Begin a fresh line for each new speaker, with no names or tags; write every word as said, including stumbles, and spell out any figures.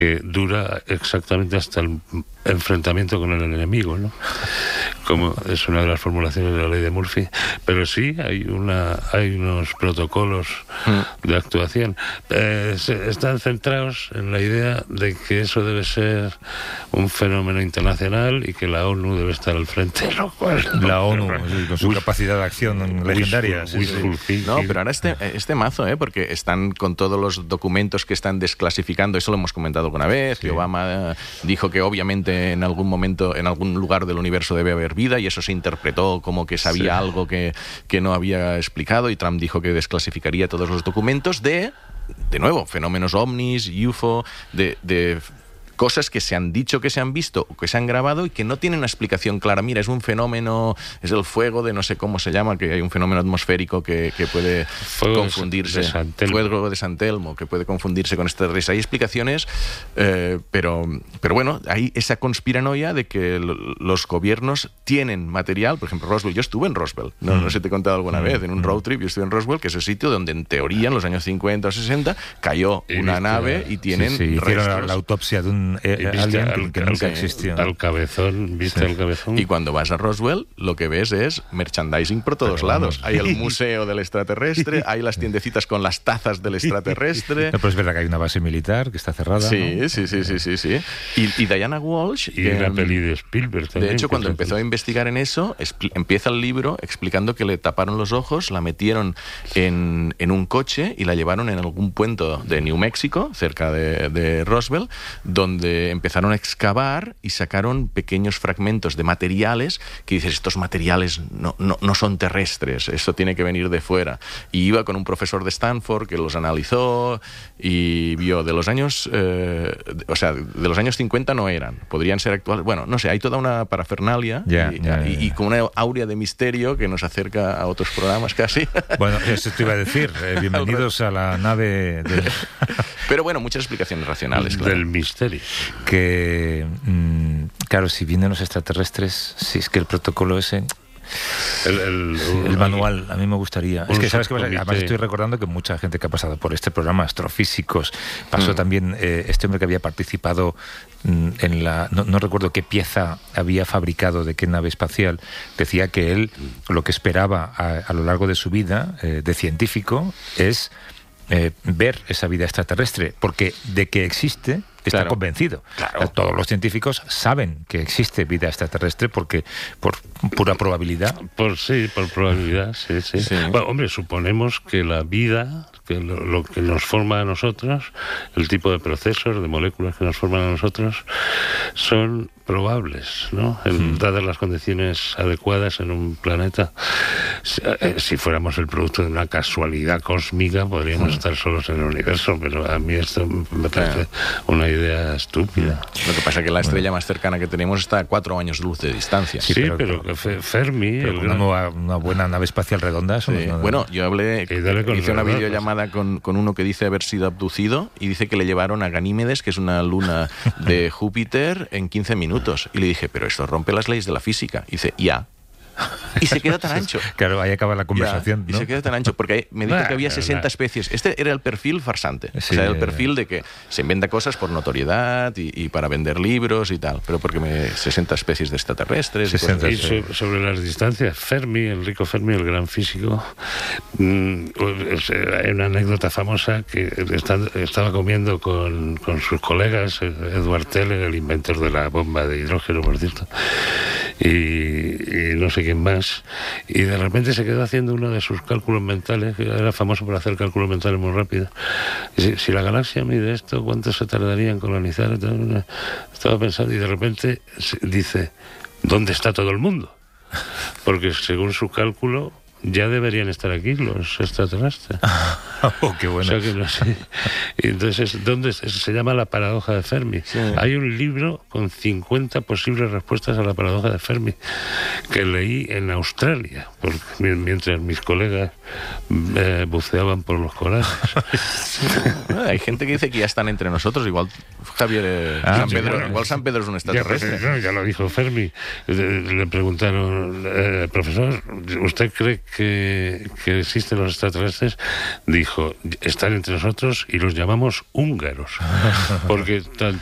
que dura exactamente hasta el enfrentamiento con el enemigo, ¿no? Como es una de las formulaciones de la ley de Murphy. Pero sí hay una hay unos protocolos mm. de actuación. Eh, se, están centrados en la idea de que eso debe ser un fenómeno internacional y que la ONU debe estar al frente, lo cual...
La ONU, sí, con su Wishful, capacidad de acción legendaria.
Sí, sí. No, pero ahora este, este mazo, ¿eh? Porque están con todos los documentos que están desclasificando, eso lo hemos comentado alguna vez, sí. que Obama dijo que obviamente en algún momento, en algún lugar del universo debe haber vida, y eso se interpretó como que sabía sí. algo que, que no había explicado, y Trump dijo que desclasificaría todos los documentos de, de nuevo, fenómenos ovnis, U F O, de... de cosas que se han dicho, que se han visto o que se han grabado y que no tienen una explicación clara. Mira, es un fenómeno, es el fuego de no sé cómo se llama, que hay un fenómeno atmosférico que, que puede fuego confundirse.
De San Telmo.
Fuego de San Telmo, que puede confundirse con extraterrestres. Hay explicaciones, eh, pero, pero bueno, hay esa conspiranoia de que lo, los gobiernos tienen material. Por ejemplo, Roswell. Yo estuve en Roswell, no, mm. no sé si te he contado alguna mm. vez, en un road trip. Yo estuve en Roswell, que es el sitio donde en teoría en los años cincuenta o sesenta cayó y una viste, nave y tienen
sí, sí,
restos.
Hicieron la, la autopsia de un Eh, alguien al, que, que nunca
al,
existió.
Al cabezón, ¿viste? Sí. Al cabezón.
Y cuando vas a Roswell, lo que ves es merchandising por todos Pero lados. Vamos. Hay el museo del extraterrestre, hay las tiendecitas con las tazas del extraterrestre.
No, pero es verdad que hay una base militar que está cerrada.
Sí,
¿no?
sí, sí, sí, sí, sí. Y, y Diana Walsh...
Y que, la peli de Spielberg también.
De hecho, cuando empezó a investigar en eso, empieza el libro explicando que le taparon los ojos, la metieron en, en un coche y la llevaron en algún puente de New México, cerca de, de Roswell, donde empezaron a excavar y sacaron pequeños fragmentos de materiales que dices, estos materiales no, no, no son terrestres, esto tiene que venir de fuera. Y iba con un profesor de Stanford que los analizó y vio de los años, eh, o sea, de los años cincuenta no eran, podrían ser actuales. Bueno, no sé, hay toda una parafernalia
yeah,
y,
yeah,
y,
yeah.
y con una aurea de misterio que nos acerca a otros programas casi.
Bueno, eso te iba a decir. Eh, bienvenidos a la nave de...
Pero bueno, muchas explicaciones racionales. Claro.
Del misterio.
Que, mmm, claro, si vienen los extraterrestres, si es que el protocolo ese... El, el, el manual, a mí me gustaría. Es que, ¿sabes qué pasa? Además estoy recordando que mucha gente que ha pasado por este programa, astrofísicos, pasó mm. también eh, este hombre que había participado mm, en la... No, no recuerdo qué pieza había fabricado, de qué nave espacial, decía que él lo que esperaba a, a lo largo de su vida eh, de científico es eh, ver esa vida extraterrestre, porque de que existe... está claro. convencido.
Claro.
Todos los científicos saben que existe vida extraterrestre porque por pura probabilidad.
Por sí, por probabilidad, sí, sí. sí. Bueno, hombre, suponemos que la vida, que lo, lo que nos forma a nosotros, el tipo de procesos, de moléculas que nos forman a nosotros, son probables, ¿no? En, mm. dadas las condiciones adecuadas en un planeta. Si, eh, si fuéramos el producto de una casualidad cósmica, podríamos mm. estar solos en el universo, pero a mí esto me parece claro. una idea estúpida.
Lo que pasa es que la estrella bueno. más cercana que tenemos está a cuatro años luz de distancia.
Sí, sí pero, pero, pero Fermi...
Pero
el
una, nueva, una buena nave espacial redonda... Eso
sí. no bueno, yo hablé... Hice una videollamada con, con uno que dice haber sido abducido y dice que le llevaron a Ganímedes, que es una luna de Júpiter, en quince minutos. Y le dije, pero esto rompe las leyes de la física. Y dice, ya. Y se queda tan ancho.
Claro, ahí acaba la conversación,
ya,
¿no?
Y se queda tan ancho, porque me dijo que había sesenta especies. Este era el perfil farsante. Sí, o sea, el perfil de que se inventa cosas por notoriedad y, y para vender libros y tal, pero porque me sesenta especies de extraterrestres.
sesenta, y, y so, sobre las distancias, Fermi, Enrico Fermi, el gran físico, mmm, hay una anécdota famosa que está, estaba comiendo con, con sus colegas, Edward Teller, el inventor de la bomba de hidrógeno, por cierto, y, y no sé quién más, y de repente se quedó haciendo uno de sus cálculos mentales, que era famoso por hacer cálculos mentales muy rápido. Si, si la galaxia mide esto, ¿cuánto se tardaría en colonizar? Estaba pensando y de repente dice, ¿dónde está todo el mundo? Porque según su cálculo ya deberían estar aquí los extraterrestres.
Oh, qué bueno.
O sea que no sé. Y entonces, ¿dónde se llama la paradoja de Fermi? Sí. Hay un libro con cincuenta posibles respuestas a la paradoja de Fermi que leí en Australia, porque, mientras mis colegas eh, buceaban por los corales.
Hay gente que dice que ya están entre nosotros, igual Javier, eh, ah, San Pedro, bueno, igual San Pedro es un extraterrestre.
Ya, ya lo dijo Fermi. Le preguntaron, eh, profesor, ¿usted cree que, que existen los extraterrestres, dijo, están entre nosotros y los llamamos húngaros, porque tal